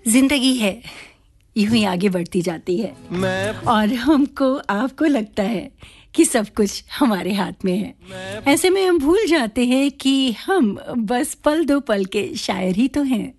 जिंदगी है यूं ही आगे बढ़ती जाती है और हमको आपको लगता है कि सब कुछ हमारे हाथ में है। ऐसे में हम भूल जाते हैं कि हम बस पल दो पल के शायर ही तो हैं।